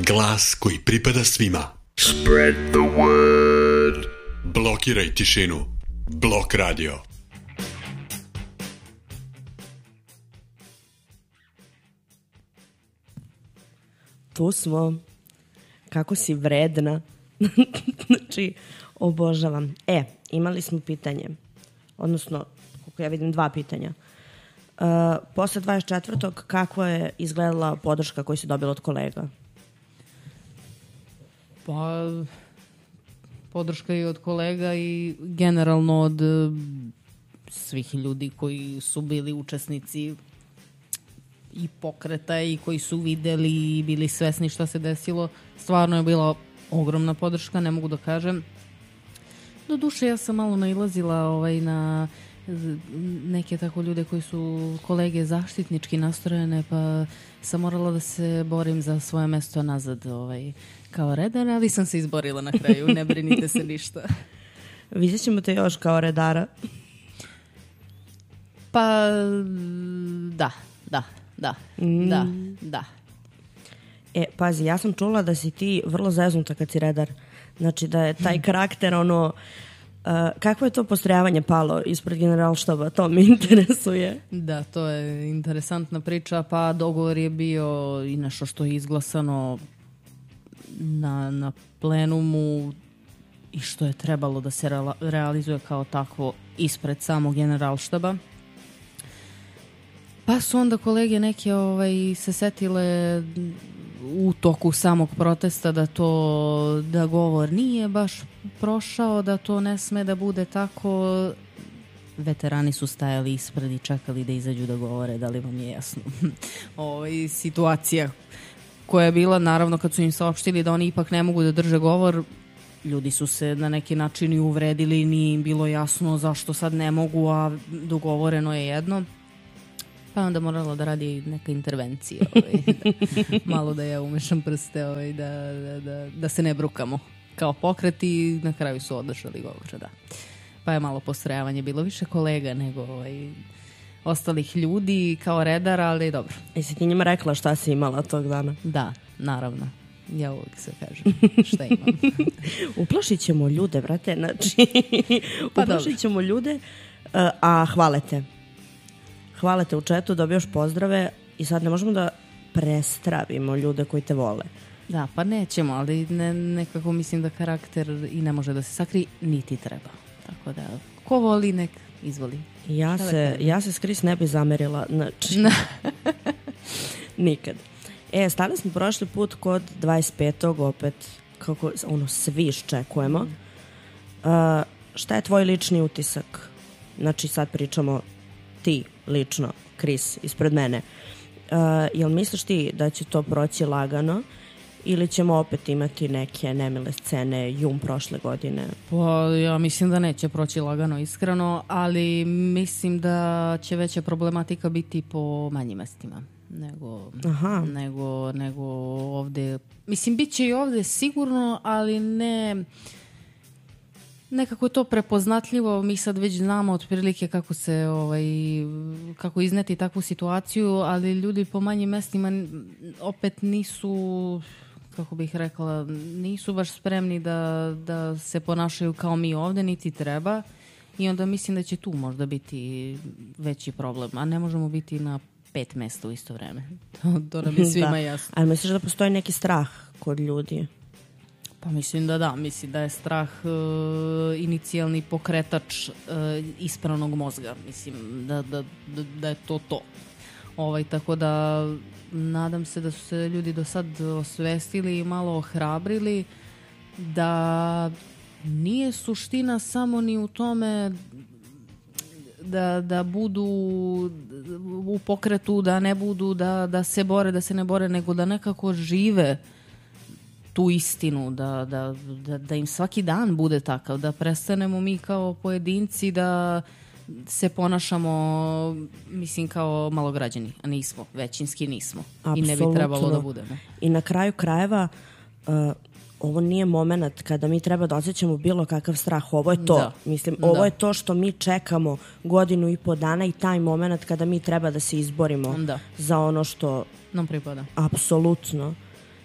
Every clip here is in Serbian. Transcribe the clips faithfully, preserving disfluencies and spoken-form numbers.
Glas koji pripada svima. Spread the word. Blokiraj tišinu. Blok radio. Tu smo. Kako si vredna. Znači, obožavam. E, imali smo pitanje. Odnosno, kako ja vidim, dva pitanja. Uh, posle dvadeset četvrtog kako je izgledala podrška koju si dobila od kolega? Pa, podrška i od kolega i generalno od uh, svih ljudi koji su bili učesnici i pokreta i koji su videli i bili svesni šta se desilo. Stvarno je bila ogromna podrška, ne mogu da kažem. Do duše ja sam malo nailazila ovaj, na neke tako ljude koji su kolege zaštitnički nastrojene, pa sam morala da se borim za svoje mesto nazad ovaj, kao redar, ali sam se izborila na kraju, ne brinite se ništa. Vidjet ćemo te još kao redara. Pa da, da, da, mm. da, da. E, pazi, ja sam čula da si ti vrlo zeznuta kad si redar. Znači da je taj karakter ono... Uh, kako je to postrojavanje palo ispred generalštaba? To me interesuje. Da, to je interesantna priča. Pa dogovor je bio i nešto što je izglasano na, na plenumu i što je trebalo da se re- realizuje kao takvo ispred samog generalštaba. Pa su onda kolege neke ovaj, se setile u toku samog protesta da to, da govor nije baš prošao, da to ne sme da bude tako. Veterani su stajali ispred i čekali da izađu da govore, da li vam je jasno. Ovo je situacija koja je bila, naravno kad su im saopštili da oni ipak ne mogu da drže govor, ljudi su se na neki način i uvredili, nije im bilo jasno zašto sad ne mogu, a dogovoreno je jedno. Pa onda morala da radi neka intervencija, ovaj, da, malo da ja umešam prste, ovaj, da, da, da, da se ne brukamo kao pokret i na kraju su održali govor, da. Pa je malo postrojavanje bilo više kolega nego ovaj, ostalih ljudi kao redar, ali dobro. Jesi ti njima rekla šta si imala tog dana? Da, naravno. Ja uvijek se kažem šta imam. Uplašit ćemo ljude, brate, znači pa uplašit ćemo ljude, a hvale te. Hvala te u četu, dobioš pozdrave i sad ne možemo da prestravimo ljude koji te vole. Da, pa nećemo, ali ne, nekako mislim da karakter i ne može da se sakri, niti treba. Tako da, ko voli, nek izvoli. Ja se, ja se skris ne bi zamerila, znači. Nikad. E, stali smo prošli put kod dvadeset petog opet, kako ono, svi iščekujemo. Mm. Uh, šta je tvoj lični utisak? Znači, sad pričamo ti lično, Kris, ispred mene. Uh, jel misliš ti da će to proći lagano ili ćemo opet imati neke nemile scene jum prošle godine? Pa ja mislim da neće proći lagano, iskreno, ali mislim da će veća problematika biti po manjim mestima nego, nego, nego ovde. Mislim, bit će i ovde sigurno, ali ne... Nekako je to prepoznatljivo, mi sad već znamo otprilike kako se ovaj, kako izneti takvu situaciju, ali ljudi po manjim mestima opet nisu, kako bih rekla, nisu baš spremni da, da se ponašaju kao mi ovde, niti treba, i onda mislim da će tu možda biti veći problem, a ne možemo biti na pet mesta u isto vreme. To, to nam je svima da. Jasno. Ali misliš da postoji neki strah kod ljudi? Pa mislim da da, mislim da je strah uh, inicijalni pokretač uh, ispranog mozga, mislim da, da, da, da je to to. Ovaj, tako da nadam se da su se ljudi do sad osvestili i malo ohrabrili da nije suština samo ni u tome da, da budu u pokretu, da ne budu, da, da se bore, da se ne bore, nego da nekako žive tu istinu, da, da, da, da im svaki dan bude takav, da prestanemo mi kao pojedinci da se ponašamo, mislim, kao malograđani, a nismo, većinski nismo. Apsolutno. I ne bi trebalo da budemo. I na kraju krajeva uh, ovo nije moment kada mi treba da osjećamo bilo kakav strah, ovo je to. Da. Mislim, ovo da. je to što mi čekamo godinu i po dana i taj moment kada mi treba da se izborimo da. za ono što nam pripada. Apsolutno.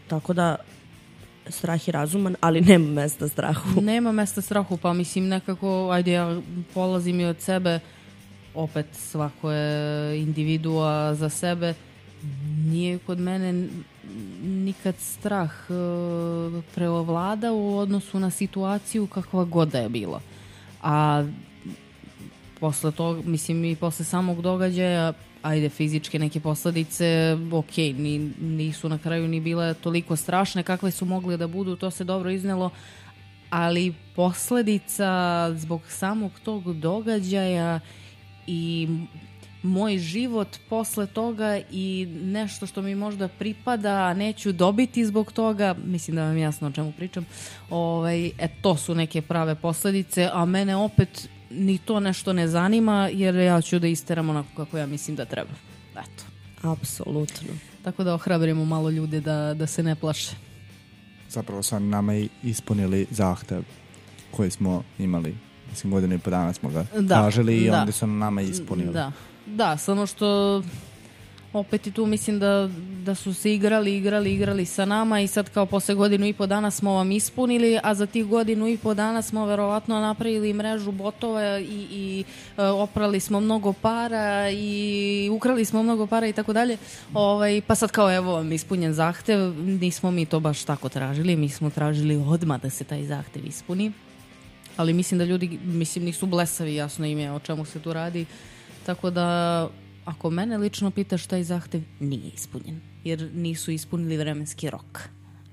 tako da strah je razuman, ali nema mesta strahu. Nema mesta strahu, pa mislim nekako, ajde ja polazim i od sebe, opet svako je individua za sebe, nije kod mene nikad strah e, preovlada u odnosu na situaciju kakva god da je bila. A posle toga, mislim i posle samog događaja, ajde fizičke neke posledice, ok, ni, nisu na kraju ni bile toliko strašne kakve su mogle da budu, to se dobro iznelo, ali posledica zbog samog tog događaja i moj život posle toga i nešto što mi možda pripada, a neću dobiti zbog toga, mislim da vam je jasno o čemu pričam, ovaj, e, to su neke prave posledice, a mene opet ni to nešto ne zanima, jer ja ću da isteram onako kako ja mislim da treba. Eto. Apsolutno. Tako da ohrabrimo malo ljude da, da se ne plaše. Zapravo su nama i ispunili zahtev koji smo imali. Mislim, godinu i po dana smo ga da, tražili i da. onda su nama ispunili. Da, da, samo što opet i tu mislim da, da su se igrali, igrali, igrali sa nama i sad kao posle godinu i po dana smo vam ispunili, a za tih godinu i po dana smo verovatno napravili mrežu botova i, i e, oprali smo mnogo para i ukrali smo mnogo para i tako dalje. Ovaj, pa sad kao evo vam ispunjen zahtev, nismo mi to baš tako tražili, mi smo tražili odmah da se taj zahtev ispuni. Ali mislim da ljudi, mislim, nisu blesavi, jasno im je o čemu se tu radi. Tako da, ako mene lično pitaš, taj zahtev nije ispunjen. Jer nisu ispunili vremenski rok.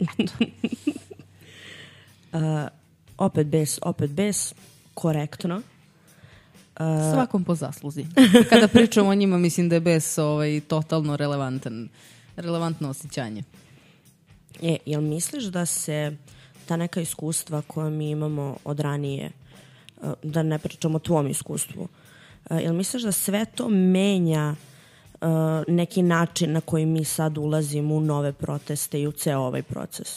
uh, opet bez, opet bez, korektno. Uh, Svakom po zasluzi. Kada pričamo o njima, mislim da je bez ovaj, totalno relevantan, relevantno osjećanje. E, jel misliš da se ta neka iskustva koja mi imamo od ranije, da ne pričamo o tvom iskustvu, jel misliš da sve to menja neki način na koji mi sad ulazimo u nove proteste i u ceo ovaj proces?